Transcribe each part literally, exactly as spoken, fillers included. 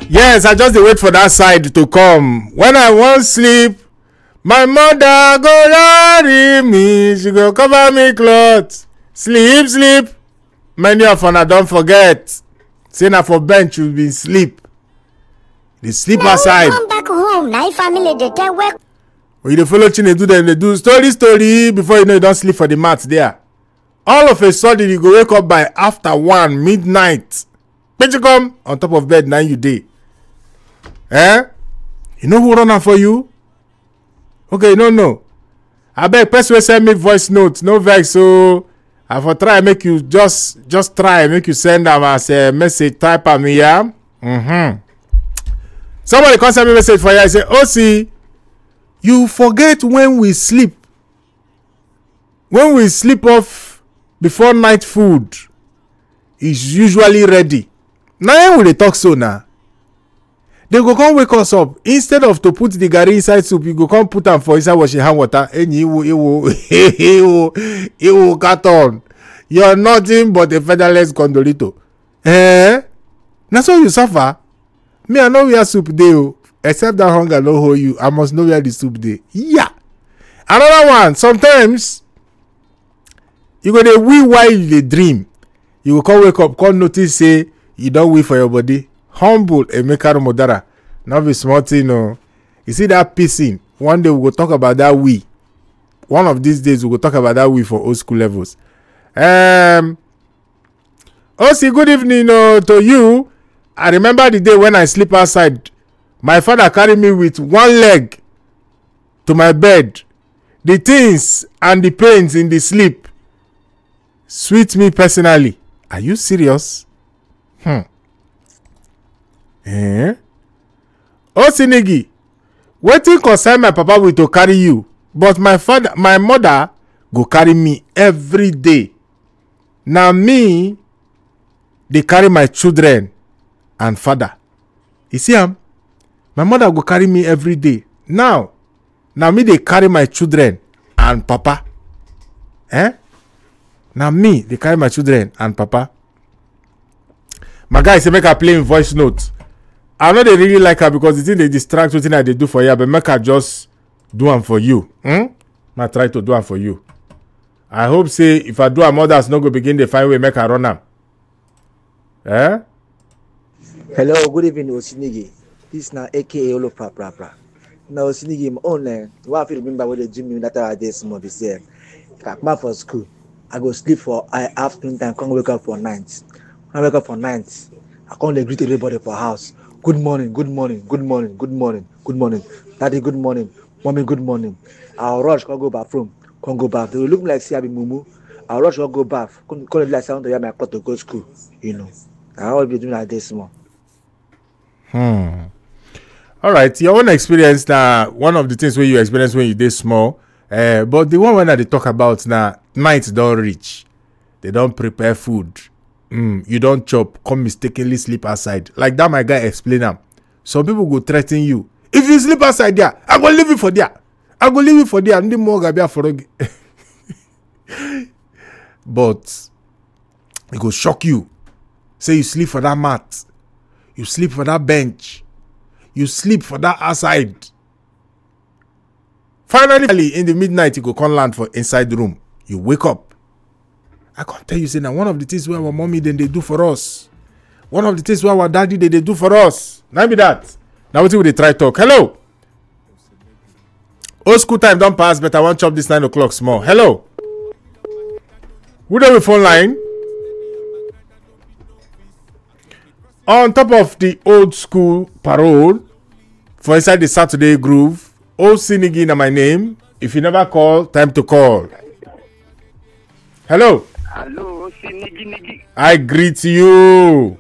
Yes, I just dey wait for that side to come. When I wan sleep, my mother go carry me, she go cover me cloth. Sleep, sleep. Many of una don forget. Say na for bench you bin sleep. Dey sleep outside. Come back home, na family dey tell work. When you dey follow Chinedu, dem dey do story story before you know you don sleep for the mat there. All of a sudden you go wake up by after one midnight. Come on top of bed, now you dey. Eh? You know who run am for you? Okay, you no know. Abeg, person wey send me voice note, no vex. So I for try make you just just try make you send am as a message, type am here. Mm-hmm. Somebody come send me message for you. I say, O C, you forget when we sleep. When we sleep off before night food is usually ready. Now we dey talk so now. They go come wake us up. Instead of to put the garri inside soup, you go come put am for inside washing hand water. Enyi iwo iwo iwo iwo carton. You're nothing but a featherless condolito. Eh? Na so you suffer. Me, I know where soup dey o. Except that hunger no hold you. I must know where the soup dey. Yeah. Another one. Sometimes you go dey wee while you dey dream. You go come wake up, come notice say you don wee for your body. Humble Emeka Romodara. Not be small thing, no. You see that pissing. One day we will talk about that we. One of these days we will talk about that we for old school levels. Um. Osi, good evening uh, to you. I remember the day when I sleep outside. My father carried me with one leg to my bed. The things and the pains in the sleep sweet me personally. Are you serious? Hmm. Eh? Osinigi, wetin concern my papa with to carry you, but my father, my mother go carry me every day. Na me dey carry my children and father. You see am? My mother go carry me every day. Now, na me dey carry my children and papa. Eh? Na me dey carry my children and papa. My guy say make I play in voice note. I know they really like her because the thing they distract wetin I dey do for you, but make her just do am for you. Hmm? I try to do am for you. I hope say if I do am, others no go begin dey find way make her run am. Eh? Hello, good evening, Osinigi. This na A K A Olo Pra Pra Pra. Now Osinigi, my own eh, what I remember what they do me that I did small this year. I come for school. I go sleep for I afternoon time, come wake up for night. When I wake up for night, I come dey greet everybody for house. Good morning, good morning, good morning, good morning, good morning. Daddy, good morning. Mommy, good morning. I'll rush, come go bathroom, come go bath. They will look like see I be mumu. I'll rush, come go bath. Come, come like sound to hear my cloth to go to school. You know, I always be doing like this more. Hmm. All right, your own experience now. One of the things where you experience when you dey small, uh, but the one when I dey talk about now, night don't reach. They don't prepare food. Mm, you don't chop, come mistakenly sleep outside. Like that, my guy explain them. Some people go threaten you. If you sleep outside there, I go leave you for there. I go leave you for there. Ndi more gabia for But it go shock you. Say you sleep for that mat. You sleep for that bench. You sleep for that outside. Finally, in the midnight, you go come land for inside the room. You wake up. I can't tell you, say now one of the things where our mommy then they do for us. One of the things where our daddy they, they do for us. Now be that. Now what will they try talk? Hello. Old school time don't pass, but I want to chop this nine o'clock small. Hello. Who do we phone line? On top of the old school parole for inside the Saturday groove, Osinigi na my name. If you never call, time to call. Hello. Hello, Osinigi Nigi. I greet you.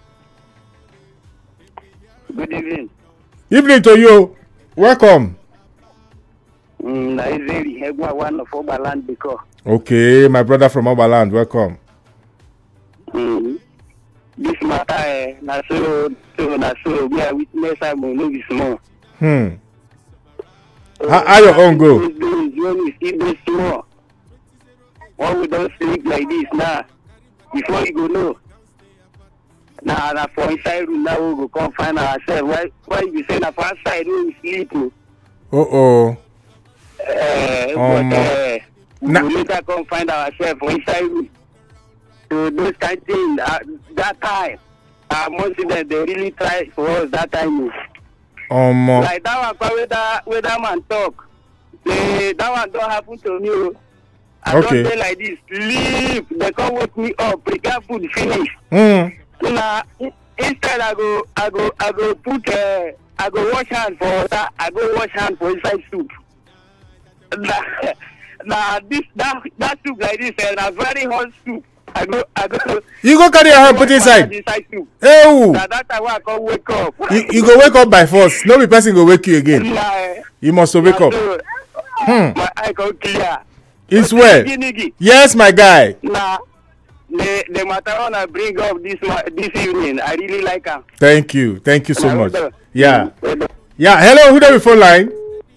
Good evening. Evening to you. Welcome. Mm, I really have one of Oberland because. Okay, my brother from Oberland. Welcome. Mm. This matter, eh, na so, so, na so, we are witness, I will know this more. Hmm. How, how your own go? When we see this small, when we don't sleep like this now, before you go know, Now, na for inside room now we go come find ourselves. Why, why you say na for outside we sleep? Oh, oh. uh, Um, but uh, we na- go later come find ourselves for inside room. So those kind of things, uh, that time, uh, most of them, they really try for us that time. Um, Like that one, where that, where that man talk, they, that one don't happen to me. Oh. I Okay. don't say like this, sleep, they come wake me up, prepare food, finish. mm, Now, instead I go, I go, I go put, uh, I go wash hand for water, I go wash hand for inside soup. Now, now this, that, that soup like this, and a very hot soup. I go, I go. you go carry your hand put inside. Inside soup. Hey, Now that time I come wake up. you, you go wake up by force. No be person go wake you again. Nah, You must to wake nah, up. so, Hmm. My eye come clear. It's well. Niggy, niggy. Yes, my guy. Nah, the the matter I bring up this ma- this evening, I really like her. Thank you. Thank you so Nah, much. well done. Yeah. Well done. Yeah. Hello, who there before line?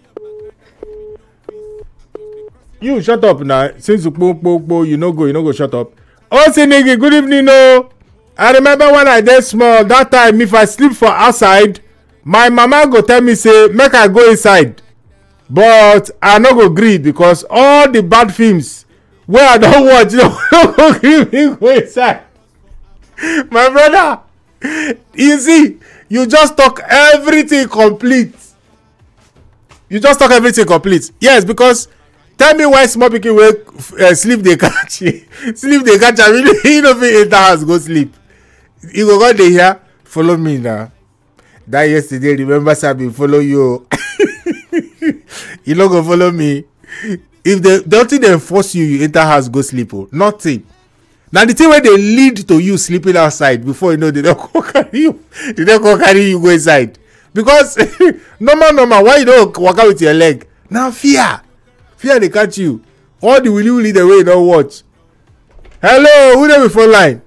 You shut up now. Since you po po po, you no go, you no go shut up. Oh, Sinigi, good evening, no. I remember when I dey small, that time if I sleep for outside, my mama go tell me say make I go inside. But I no go gree because all the bad films wey I don watch no go gree me go inside. My brother, you see, you just talk everything complete. You just talk everything complete. Yes, because tell me why small pikin wey uh, sleep dey catch sleep dey catch am, you no fit enter house go sleep. You go go dey hear follow me na. That yesterday remember say I bin follow you. You no go follow me. If they don't think they force you, you enter house go sleep. Oh, nothing. Now the thing wey dey lead to you sleeping outside before you know they don't go carry you. They don't go carry you go inside. Because normal normal why you don't walk out with your leg? Now fear. Fear dey catch you. All the willy willy the way you don't watch. Hello, who there before line?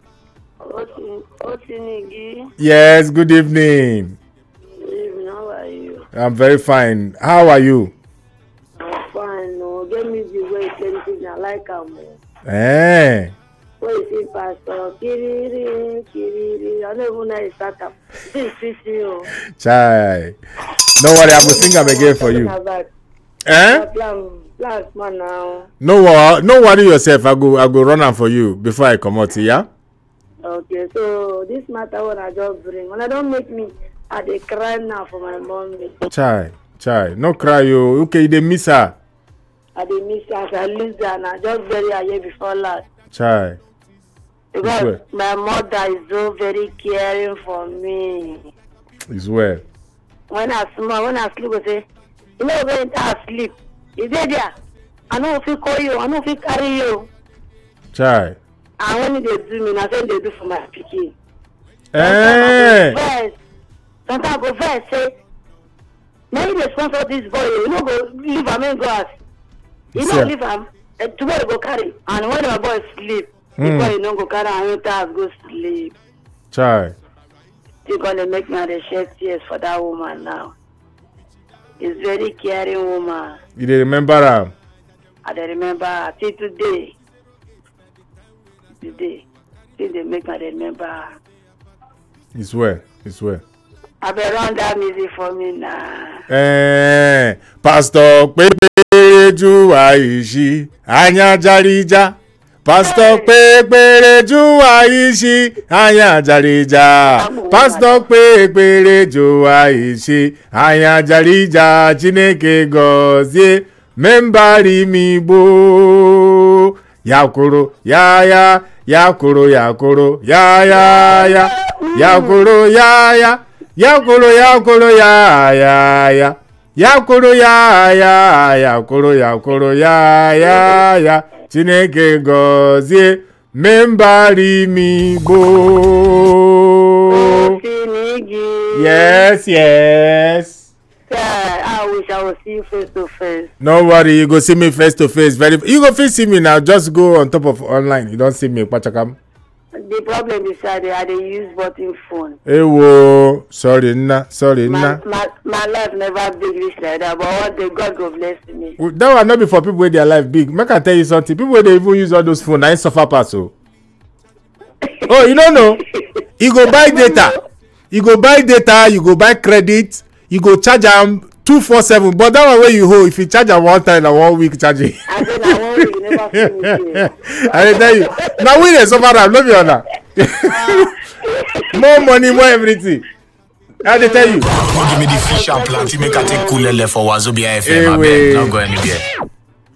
Otinigi, Yes, good evening. how are you? I'm very fine. How are you? I'm fine. No, get me the way anything I like. I'm. Eh. Where is it, Pastor? Kiriri, Kiriri. I don't even know how to start up. This is you. Chai. Don't worry, I will sing am again for you. Eh? Plan, plan, man now. No worry, no worry yourself. I go, I go run am for you before I come out. Yeah. Okay, so this matter when I just bring, when I don't make me, I dey cry now for my mommy. Chai, chai. No cry, you. Okay, you dey miss her. I dey miss her as I lose her and I just bury her year before last. Chai. Because well. my mother is so very caring for me. It's well. When I small, when I sleep, I say, you know, when I sleep, is it there? I know if you call you, I know if you carry you. Chai. And when they do me, I say they do for my pikin. Eh. First, sometimes I go first say, now you dey sponsor this boy, you know, go leave him and go out. You Sir. know, leave him, uh, tomorrow go carry. And when my boy sleep, Mm. the boy you know go carry and enter house go sleep. Chai. You're gonna make me dey shed tears for that woman now. It's very caring woman. You dey remember am? I dey remember her till today. Today. Till they make me dey remember her. It's well. It's well. I be run that music for me now. Eh. Pastor Pepereju Aishi Anya Jarija. Pastor Pepereju Aishi Anya Jarija. Pastor Pepereju Aishi Anya Jarija. Chineke gozie membari mi bo. Yakoro ya ya yakoro yakoro ya ya ya yakoro ya ya yakoro yakoro ya ya ya yakoro ya ya yakoro yakoro ya ya ya Chineke gozie membari mi bo. Otinigi. Yes, yes. Yeah, I wish I would see you face to face. No worry, you go see me face to face. Very, you go fit see me now. Just go on top of online. You don't see me, Pachakam. The problem is that I dey use button phone. Hey, whoa. Sorry, na. Sorry, My, na. my, my life never big reach like that, but one day God go bless me. That one not be for people where their life big. Make I tell you something. People where they even use all those phones, I ain't suffer pass. So Oh, you don't know? You go buy data. You go buy data, you go buy credit, you go charge am two four seven. But that one where you hold, if you charge am one time, na one week charging. I said na one week never finish. I tell you. Now we dey suffer am, no be una. More money, more everything. I dey tell you. Give me the fish and plenty, make I take cool for Wazobia F M. I beg, don't go anywhere.